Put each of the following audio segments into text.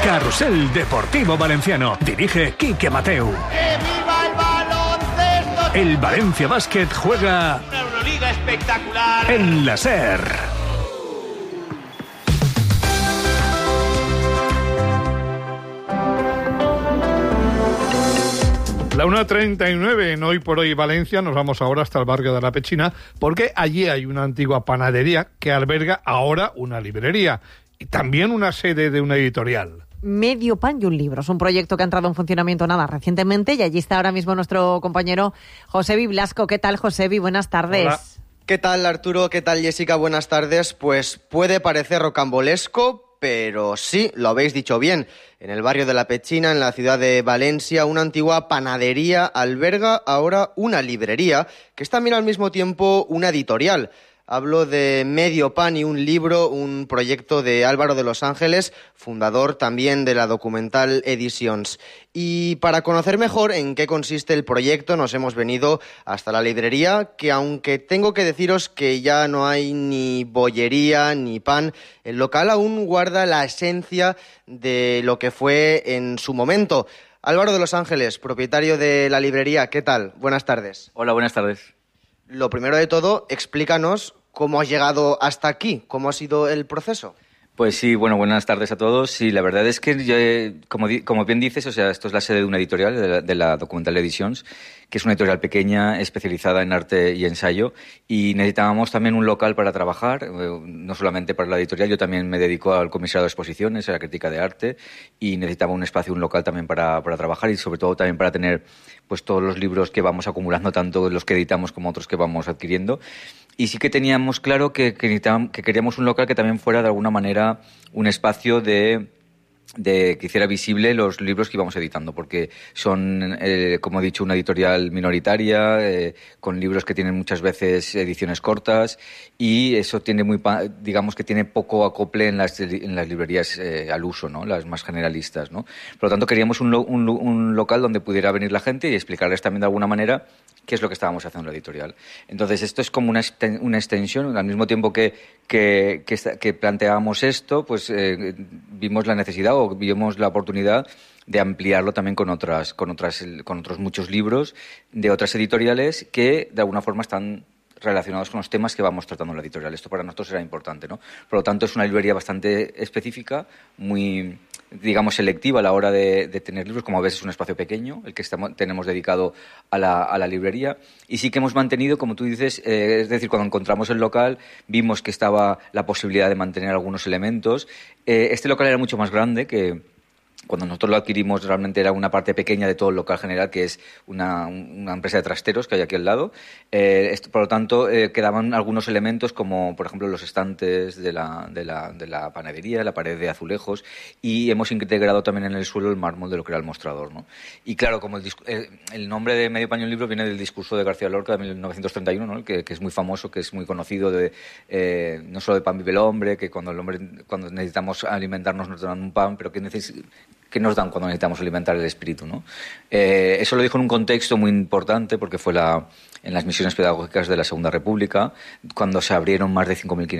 Carrusel Deportivo Valenciano. Dirige Quique Mateu. ¡Que viva el baloncesto! El Valencia Basket juega Una Euroliga espectacular en la SER. La 1:39 en Hoy por Hoy Valencia. Nos vamos ahora hasta el barrio de La Pechina, porque allí hay una antigua panadería que alberga ahora una librería y también una sede de una editorial. Medio pan y un libro. Es un proyecto que ha entrado en funcionamiento recientemente y allí está ahora mismo nuestro compañero Josebi Blasco. ¿Qué tal, Josebi? Buenas tardes. Hola. ¿Qué tal, Arturo? ¿Qué tal, Jessica? Buenas tardes. Pues puede parecer rocambolesco, pero sí, lo habéis dicho bien. En el barrio de La Pechina, en la ciudad de Valencia, una antigua panadería alberga ahora una librería, que es también al mismo tiempo una editorial. Hablo de Medio pan y un libro, un proyecto de Álvaro de los Ángeles, fundador también de la Documental Editions. Y para conocer mejor en qué consiste el proyecto, nos hemos venido hasta la librería, que aunque tengo que deciros que ya no hay ni bollería ni pan, el local aún guarda la esencia de lo que fue en su momento. Álvaro de los Ángeles, propietario de la librería, ¿qué tal? Buenas tardes. Hola, buenas tardes. Lo primero de todo, explícanos cómo has llegado hasta aquí, cómo ha sido el proceso. Pues sí, bueno, buenas tardes a todos. Sí, la verdad es que, como bien dices, o sea, esto es la sede de una editorial, de la Documental Editions, que es una editorial pequeña, especializada en arte y ensayo, y necesitábamos también un local para trabajar, no solamente para la editorial, yo también me dedico al comisariado de exposiciones, a la crítica de arte, y necesitaba un espacio, un local también para trabajar, y sobre todo también para tener pues todos los libros que vamos acumulando, tanto los que editamos como otros que vamos adquiriendo. Y sí que teníamos claro que queríamos un local que también fuera de alguna manera un espacio de que hiciera visible los libros que íbamos editando, porque son, como he dicho, una editorial minoritaria, con libros que tienen muchas veces ediciones cortas, y eso tiene digamos que tiene poco acople en las librerías al uso, ¿no? Las más generalistas, ¿no? Por lo tanto, queríamos un local donde pudiera venir la gente y explicarles también de alguna manera qué es lo que estábamos haciendo en la editorial. Entonces, esto es como una extensión, al mismo tiempo que planteábamos esto, pues vimos la necesidad o vimos la oportunidad de ampliarlo también con otros muchos libros de otras editoriales que de alguna forma están relacionados con los temas que vamos tratando en la editorial. Esto para nosotros era importante, ¿no? Por lo tanto, es una librería bastante específica, muy, digamos, selectiva a la hora de tener libros. Como ves, es un espacio pequeño el que tenemos dedicado a la librería. Y sí que hemos mantenido, como tú dices, es decir, cuando encontramos el local, vimos que estaba la posibilidad de mantener algunos elementos. Este local era mucho más grande que cuando nosotros lo adquirimos. Realmente era una parte pequeña de todo el local general, que es una empresa de trasteros que hay aquí al lado. Por lo tanto, quedaban algunos elementos como, por ejemplo, los estantes de la panadería, la pared de azulejos, y hemos integrado también en el suelo el mármol de lo que era el mostrador, ¿no? Y claro, como el nombre de Medio pan y un libro viene del discurso de García Lorca de 1931, ¿no? que es muy famoso, que es muy conocido, no solo de pan vive el hombre, que cuando necesitamos alimentarnos nos dan un pan, pero que nos dan cuando necesitamos alimentar el espíritu, ¿no? Eso lo dijo en un contexto muy importante, porque fue en las misiones pedagógicas de la Segunda República, cuando se abrieron más de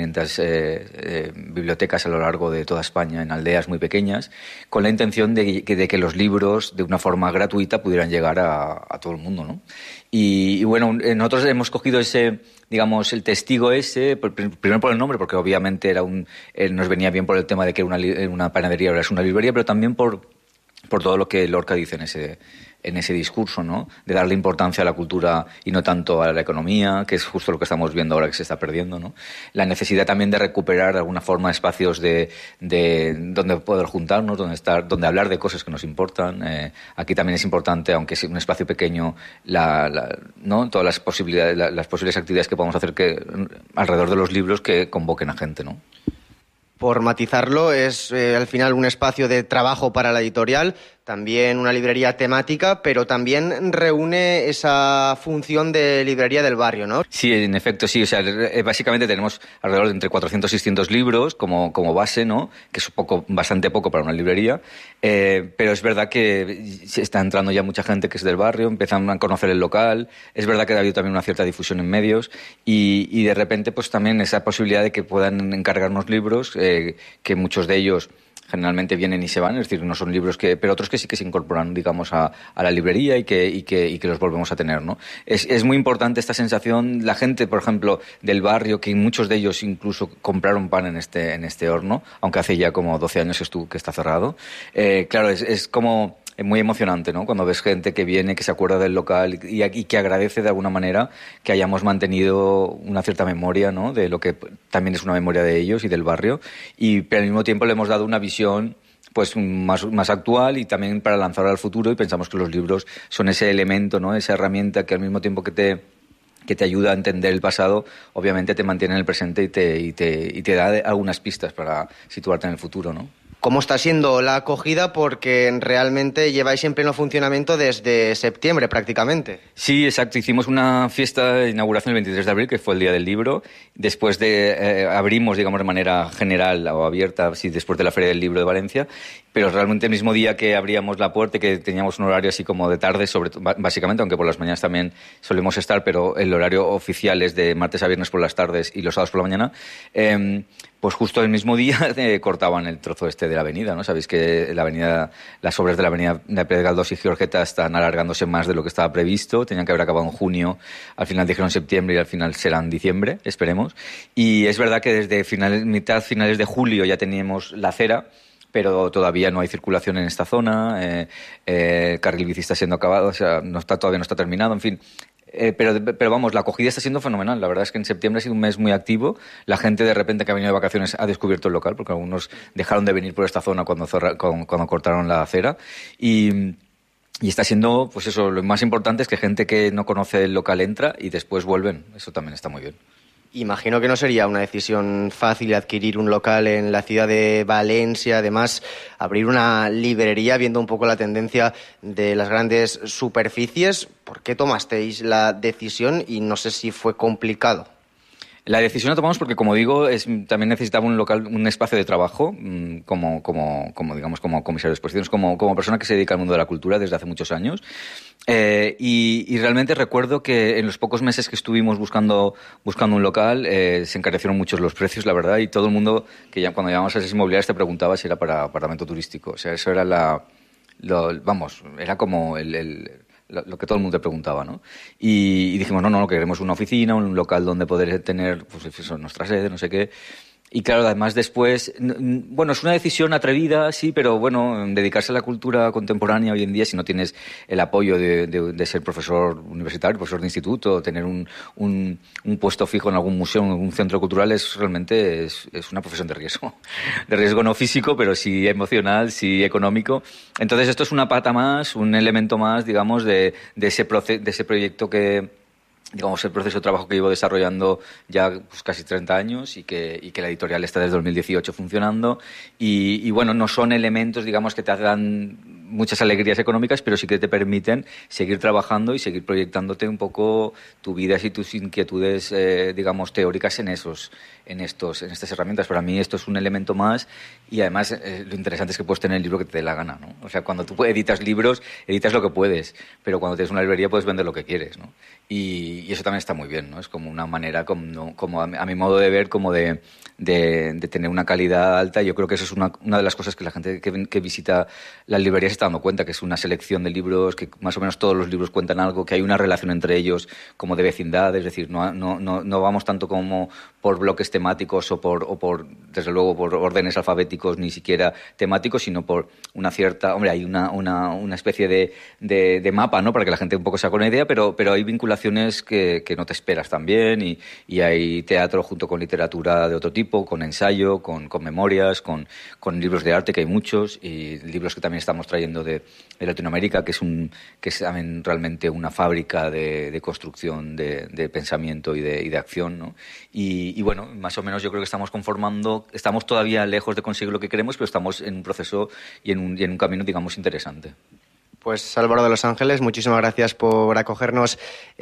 5.500 bibliotecas a lo largo de toda España, en aldeas muy pequeñas, con la intención de que los libros, de una forma gratuita, pudieran llegar a todo el mundo, ¿no? Y bueno, nosotros hemos cogido digamos, el testigo ese, primero por el nombre, porque obviamente nos venía bien por el tema de que una panadería ahora es una librería, pero también por todo lo que Lorca dice en ese discurso, ¿no? De darle importancia a la cultura y no tanto a la economía, que es justo lo que estamos viendo ahora que se está perdiendo, ¿no? La necesidad también de recuperar de alguna forma espacios de donde poder juntarnos, donde hablar de cosas que nos importan. Aquí también es importante, aunque es un espacio pequeño, ¿no? Todas las posibilidades, las posibles actividades que podamos hacer alrededor de los libros que convoquen a gente, ¿no? Por matizarlo, es al final un espacio de trabajo para la editorial, también una librería temática, pero también reúne esa función de librería del barrio, ¿no? Sí, en efecto, sí. O sea, básicamente tenemos alrededor de entre 400 y 600 libros como base, ¿no? Que es bastante poco para una librería. Pero es verdad que se está entrando ya mucha gente que es del barrio, empiezan a conocer el local. Es verdad que ha habido también una cierta difusión en medios y de repente pues también esa posibilidad de que puedan encargarnos libros, que muchos de ellos generalmente vienen y se van, es decir, no son libros pero otros que sí que se incorporan, digamos, a la librería y que los volvemos a tener, ¿no? Es muy importante esta sensación, la gente, por ejemplo, del barrio, que muchos de ellos incluso compraron pan en este horno, aunque hace ya como 12 años que está cerrado. Claro, es como muy emocionante, ¿no? Cuando ves gente que viene, que se acuerda del local y que agradece de alguna manera que hayamos mantenido una cierta memoria, ¿no? De lo que también es una memoria de ellos y del barrio, pero al mismo tiempo le hemos dado una visión pues más actual y también para lanzar al futuro, y pensamos que los libros son ese elemento, ¿no? Esa herramienta que al mismo tiempo que te ayuda a entender el pasado, obviamente te mantiene en el presente y te da algunas pistas para situarte en el futuro, ¿no? ¿Cómo está siendo la acogida? Porque realmente lleváis en pleno funcionamiento desde septiembre prácticamente. Sí, exacto. Hicimos una fiesta de inauguración el 23 de abril, que fue el Día del Libro. Después abrimos, digamos, de manera general o abierta, sí, después de la Feria del Libro de Valencia. Pero realmente el mismo día que abríamos la puerta, que teníamos un horario así como de tarde, básicamente, aunque por las mañanas también solemos estar, pero el horario oficial es de martes a viernes por las tardes y los sábados por la mañana, pues justo el mismo día cortaban el trozo de la avenida, ¿no? Sabéis que las obras de la avenida de Pérez Galdós y Giorgeta están alargándose más de lo que estaba previsto, tenían que haber acabado en junio, al final dijeron septiembre y al final serán diciembre, esperemos. Y es verdad que desde finales de julio ya teníamos la acera, pero todavía no hay circulación en esta zona, el carril bici está siendo acabado, o sea, todavía no está terminado, en fin. Pero vamos, la acogida está siendo fenomenal. La verdad es que en septiembre ha sido un mes muy activo. La gente de repente que ha venido de vacaciones ha descubierto el local, porque algunos dejaron de venir por esta zona cuando cortaron la acera. Y está siendo, pues eso, lo más importante es que gente que no conoce el local entra y después vuelven. Eso también está muy bien. Imagino que no sería una decisión fácil adquirir un local en la ciudad de Valencia, además abrir una librería viendo un poco la tendencia de las grandes superficies. ¿Por qué tomasteis la decisión y no sé si fue complicado? La decisión la tomamos porque, como digo, también necesitaba un local, un espacio de trabajo, como comisario de exposiciones, como persona que se dedica al mundo de la cultura desde hace muchos años. Y realmente recuerdo que en los pocos meses que estuvimos buscando un local, se encarecieron muchos los precios, la verdad, y todo el mundo, que ya cuando llamamos a esas inmobiliarias, te preguntaba si era para apartamento turístico. O sea, eso era era como lo que todo el mundo te preguntaba, ¿no? Y dijimos, no, queremos una oficina, un local donde poder tener, pues eso, nuestra sede, no sé qué. Y claro, además después, bueno, es una decisión atrevida, sí, pero bueno, dedicarse a la cultura contemporánea hoy en día, si no tienes el apoyo de ser profesor universitario, profesor de instituto, tener un puesto fijo en algún museo, en algún centro cultural, realmente es una profesión de riesgo. De riesgo no físico, pero sí emocional, sí económico. Entonces esto es una pata más, un elemento más, digamos, de ese proyecto digamos, el proceso de trabajo que llevo desarrollando ya pues, casi 30 años y que la editorial está desde 2018 funcionando y bueno, no son elementos, digamos, que te dan muchas alegrías económicas, pero sí que te permiten seguir trabajando y seguir proyectándote un poco tu vida y tus inquietudes, digamos, teóricas en estas herramientas. Para mí esto es un elemento más y además lo interesante es que puedes tener el libro que te dé la gana, ¿no? O sea, cuando tú editas libros, editas lo que puedes, pero cuando tienes una librería puedes vender lo que quieres, ¿no? Y eso también está muy bien, ¿no? Es como una manera, como a mi modo de ver, como de tener una calidad alta. Yo creo que eso es una de las cosas que la gente que visita las librerías se está dando cuenta, que es una selección de libros, que más o menos todos los libros cuentan algo, que hay una relación entre ellos como de vecindad, es decir, no vamos tanto como por bloques temáticos o por desde luego por órdenes alfabéticos ni siquiera temáticos, sino por una cierta, hombre, hay una especie de mapa, ¿no? Para que la gente un poco se haga una idea, pero hay vinculaciones que no te esperas también y hay teatro junto con literatura de otro tipo, con ensayo, con memorias, con libros de arte, que hay muchos, y libros que también estamos trayendo de Latinoamérica, que es también realmente una fábrica de construcción de pensamiento y de acción, ¿no? Y bueno, más o menos yo creo que estamos todavía lejos de conseguir lo que queremos, pero estamos en un proceso y en un camino, digamos, interesante. Pues Álvaro de los Ángeles, muchísimas gracias por acogernos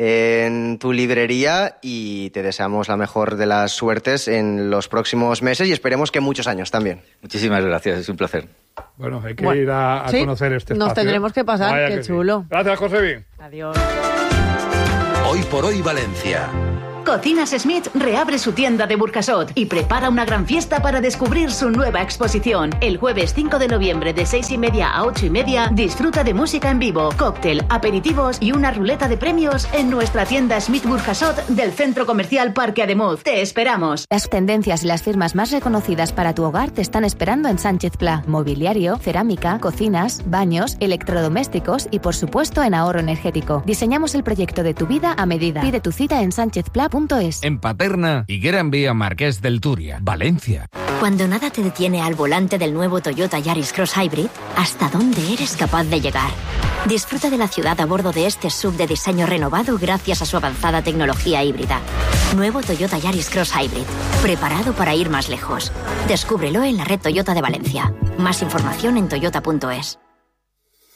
en tu librería y te deseamos la mejor de las suertes en los próximos meses y esperemos que muchos años también. Muchísimas gracias, es un placer. Bueno, hay que ir a conocer este espacio. Nos tendremos que pasar, qué chulo. Sí. Gracias, Josebi. Adiós. Hoy por hoy Valencia, Cocinas Smith reabre su tienda de Burjasot y prepara una gran fiesta para descubrir su nueva exposición. El jueves 5 de noviembre de 6:30 a 8:30 disfruta de música en vivo, cóctel, aperitivos y una ruleta de premios en nuestra tienda Smith Burjasot del Centro Comercial Parque Ademuz. ¡Te esperamos! Las tendencias y las firmas más reconocidas para tu hogar te están esperando en Sánchez Pla. Mobiliario, cerámica, cocinas, baños, electrodomésticos y por supuesto en ahorro energético. Diseñamos el proyecto de tu vida a medida. Pide tu cita en sanchezpla.es. En Paterna y Gran Vía Marqués del Turia, Valencia. Cuando nada te detiene al volante del nuevo Toyota Yaris Cross Hybrid, ¿hasta dónde eres capaz de llegar? Disfruta de la ciudad a bordo de este SUV de diseño renovado gracias a su avanzada tecnología híbrida. Nuevo Toyota Yaris Cross Hybrid, preparado para ir más lejos. Descúbrelo en la red Toyota de Valencia. Más información en toyota.es.